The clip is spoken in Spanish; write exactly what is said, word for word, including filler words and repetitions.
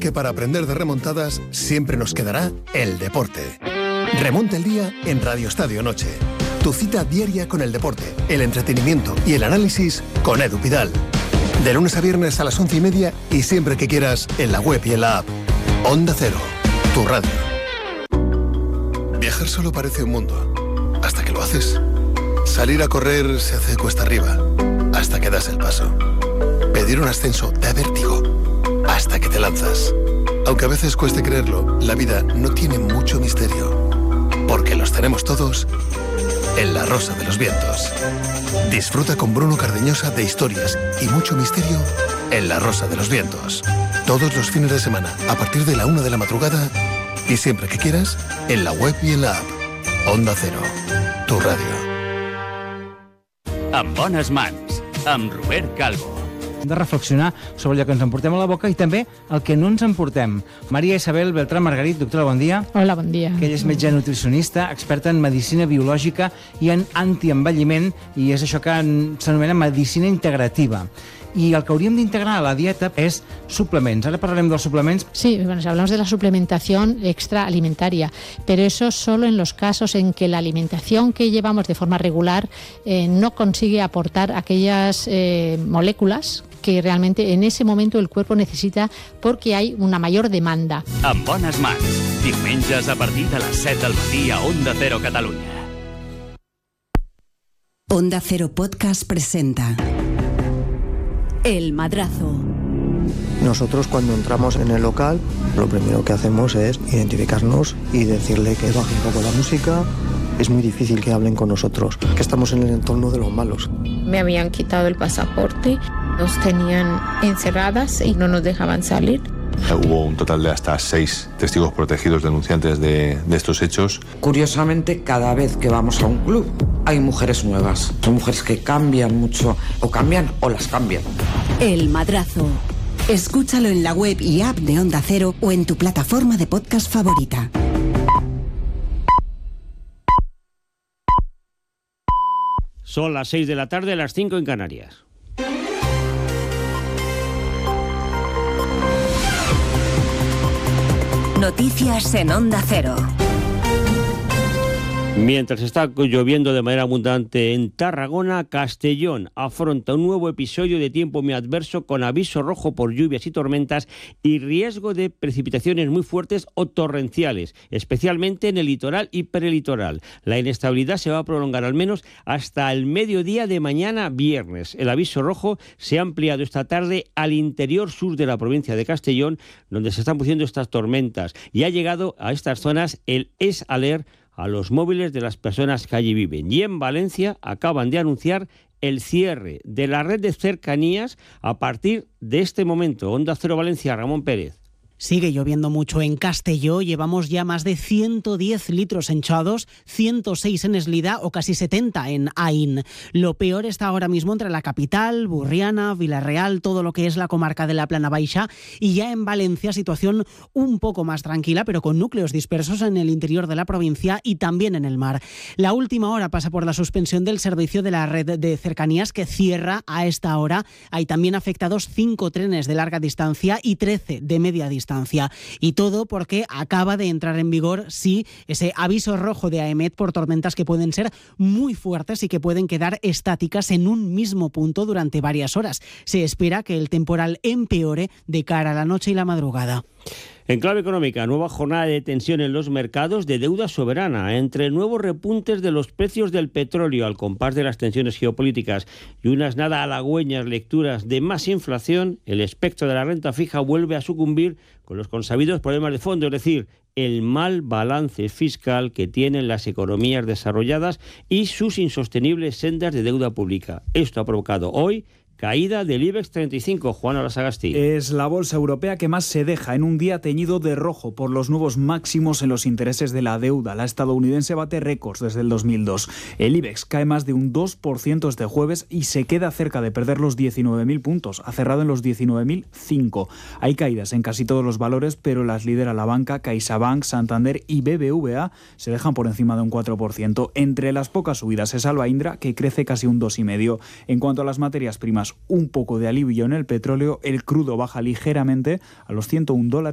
que para aprender de remontadas siempre nos quedará el deporte. Remonta el día en Radio Estadio Noche. Tu cita diaria con el deporte, el entretenimiento y el análisis con Edu Pidal. De lunes a viernes a las once y media y siempre que quieras en la web y en la app. Onda Cero, tu radio. Viajar solo parece un mundo, hasta que lo haces. Salir a correr se hace cuesta arriba, hasta que das el paso. Pedir un ascenso da vértigo, hasta que te lanzas. Aunque a veces cueste creerlo, la vida no tiene mucho misterio, porque los tenemos todos en La Rosa de los Vientos. Disfruta con Bruno Cardeñosa de historias y mucho misterio en La Rosa de los Vientos. Todos los fines de semana, a partir de la una de la madrugada y siempre que quieras, en la web y en la app. Onda Cero, tu radio. Amb bones mans, amb Robert Calvo. Hem de reflexionar sobre allò que ens emportem a la boca i també el que no ens emportem. Maria Isabel Beltrán Margarit, doctora, bon dia. Hola, bon dia. Que ella és metge nutricionista, experta en medicina biològica i en antienvelliment, i és això que s'anomena medicina integrativa. Y el que hauríem d'integrar a la dieta es suplements. Ahora parlarem dels suplements. Sí, bueno, hablamos de la suplementación extraalimentaria, pero eso solo en los casos en que la alimentación que llevamos de forma regular eh, no consigue aportar aquellas eh, moléculas que realmente en ese momento el cuerpo necesita porque hay una mayor demanda. Amb bones mans, diumenges a partir de les set del matí a Onda Cero Catalunya. Onda Cero Podcast presenta El Madrazo. Nosotros cuando entramos en el local, lo primero que hacemos es identificarnos y decirle que baje un poco la música. Es muy difícil que hablen con nosotros, que estamos en el entorno de los malos. Me habían quitado el pasaporte, nos tenían encerradas y no nos dejaban salir. Hubo un total de hasta seis testigos protegidos denunciantes de, de estos hechos. Curiosamente, cada vez que vamos a un club hay mujeres nuevas. Son mujeres que cambian mucho, o cambian o las cambian. El Madrazo. Escúchalo en la web y app de Onda Cero o en tu plataforma de podcast favorita. Son las seis de la tarde, las cinco en Canarias. Noticias en Onda Cero. Mientras está lloviendo de manera abundante en Tarragona, Castellón afronta un nuevo episodio de tiempo muy adverso con aviso rojo por lluvias y tormentas y riesgo de precipitaciones muy fuertes o torrenciales, especialmente en el litoral y prelitoral. La inestabilidad se va a prolongar al menos hasta el mediodía de mañana viernes. El aviso rojo se ha ampliado esta tarde al interior sur de la provincia de Castellón, donde se están produciendo estas tormentas, y ha llegado a estas zonas el Es Alert a los móviles de las personas que allí viven. Y en Valencia acaban de anunciar el cierre de la red de cercanías a partir de este momento. Onda Cero Valencia, Ramón Pérez. Sigue lloviendo mucho en Castelló, llevamos ya más de ciento diez litros en Chodos, ciento seis en Eslida o casi setenta en Aín. Lo peor está ahora mismo entre la capital, Burriana, Villarreal, todo lo que es la comarca de la Plana Baixa, y ya en Valencia situación un poco más tranquila, pero con núcleos dispersos en el interior de la provincia y también en el mar. La última hora pasa por la suspensión del servicio de la red de cercanías que cierra a esta hora. Hay también afectados cinco trenes de larga distancia y trece de media distancia. Y todo porque acaba de entrar en vigor, sí, ese aviso rojo de AEMET por tormentas que pueden ser muy fuertes y que pueden quedar estáticas en un mismo punto durante varias horas. Se espera que el temporal empeore de cara a la noche y la madrugada. En clave económica, nueva jornada de tensión en los mercados de deuda soberana, entre nuevos repuntes de los precios del petróleo al compás de las tensiones geopolíticas y unas nada halagüeñas lecturas de más inflación. El espectro de la renta fija vuelve a sucumbir con los consabidos problemas de fondo, es decir, el mal balance fiscal que tienen las economías desarrolladas y sus insostenibles sendas de deuda pública. Esto ha provocado hoy caída del IBEX treinta y cinco, Juan Arasagasti. Es la bolsa europea que más se deja en un día teñido de rojo por los nuevos máximos en los intereses de la deuda. La estadounidense bate récords desde el dos mil dos. El IBEX cae más de un dos por ciento este jueves y se queda cerca de perder los diecinueve mil puntos. Ha cerrado en los diecinueve mil cinco. Hay caídas en casi todos los valores, pero las lidera la banca. CaixaBank, Santander y B B V A se dejan por encima de un cuatro por ciento. Entre las pocas subidas se salva Indra, que crece casi un dos coma cinco por ciento. En cuanto a las materias primas, un poco de alivio en el petróleo. El crudo baja ligeramente a los ciento un dólares.